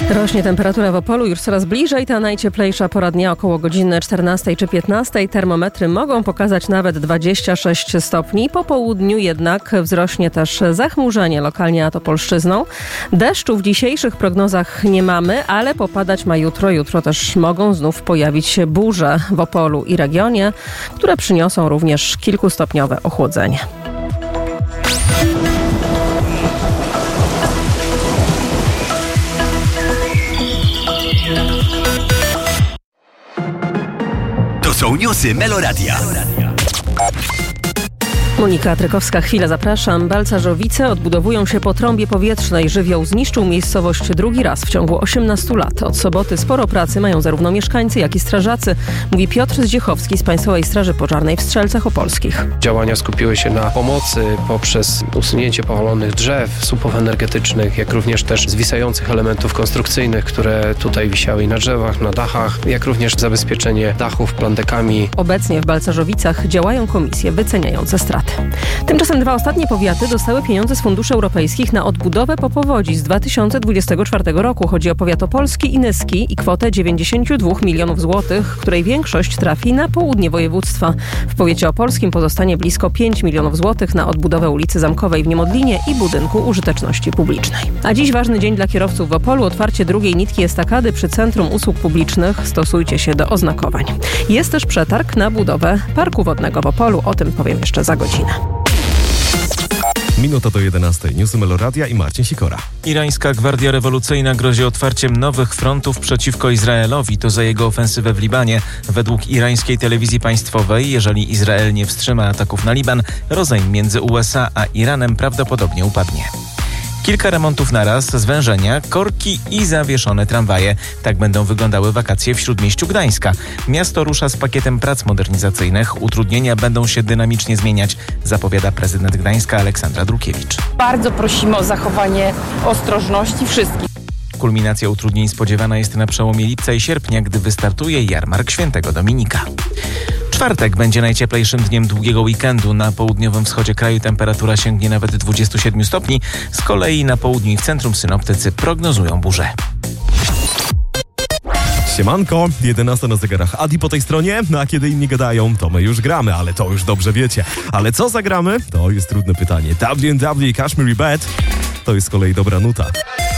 Rośnie temperatura w Opolu już coraz bliżej. Ta najcieplejsza pora dnia około godziny 14 czy 15. Termometry mogą pokazać nawet 26 stopni. Po południu jednak wzrośnie też zachmurzenie lokalnie nad Opolszczyzną. Deszczu w dzisiejszych prognozach nie mamy, ale popadać ma jutro. Jutro też mogą znów pojawić się burze w Opolu i regionie, które przyniosą również kilkustopniowe ochłodzenie. To są newsy Meloradia. Monika Trykowska, chwilę zapraszam. Balcarzowice odbudowują się po trąbie powietrznej. Żywioł zniszczył miejscowość drugi raz w ciągu 18 lat. Od soboty sporo pracy mają zarówno mieszkańcy, jak i strażacy, mówi Piotr Zdziechowski z Państwowej Straży Pożarnej w Strzelcach Opolskich. Działania skupiły się na pomocy poprzez usunięcie powalonych drzew, słupów energetycznych, jak również też zwisających elementów konstrukcyjnych, które tutaj wisiały na drzewach, na dachach, jak również zabezpieczenie dachów plandekami. Obecnie w Balcarzowicach działają komisje wyceniające straty. Tymczasem dwa ostatnie powiaty dostały pieniądze z funduszy europejskich na odbudowę po powodzi z 2024 roku. Chodzi o powiat opolski i nyski i kwotę 92 milionów złotych, której większość trafi na południe województwa. W powiecie opolskim pozostanie blisko 5 milionów złotych na odbudowę ulicy Zamkowej w Niemodlinie i budynku użyteczności publicznej. A dziś ważny dzień dla kierowców w Opolu. Otwarcie drugiej nitki estakady przy Centrum Usług Publicznych. Stosujcie się do oznakowań. Jest też przetarg na budowę parku wodnego w Opolu. O tym powiem jeszcze za godzinę. Minuta do 11. Newsy Meloradia i Marcin Sikora. Irańska Gwardia Rewolucyjna grozi otwarciem nowych frontów przeciwko Izraelowi. To za jego ofensywę w Libanie. Według irańskiej telewizji państwowej, jeżeli Izrael nie wstrzyma ataków na Liban, rozejm między USA a Iranem prawdopodobnie upadnie. Kilka remontów naraz, zwężenia, korki i zawieszone tramwaje. Tak będą wyglądały wakacje w Śródmieściu Gdańska. Miasto rusza z pakietem prac modernizacyjnych. Utrudnienia będą się dynamicznie zmieniać, zapowiada prezydent Gdańska Aleksandra Drukiewicz. Bardzo prosimy o zachowanie ostrożności wszystkich. Kulminacja utrudnień spodziewana jest na przełomie lipca i sierpnia, gdy wystartuje jarmark Świętego Dominika. Czwartek będzie najcieplejszym dniem długiego weekendu. Na południowym wschodzie kraju temperatura sięgnie nawet 27 stopni. Z kolei na południu i w centrum synoptycy prognozują burze. Siemanko, 11 na zegarach Adi po tej stronie, a kiedy inni gadają, to my już gramy, ale to już dobrze wiecie. Ale co zagramy? To jest trudne pytanie. WNW Kashmiri Bad to jest z kolei dobra nuta.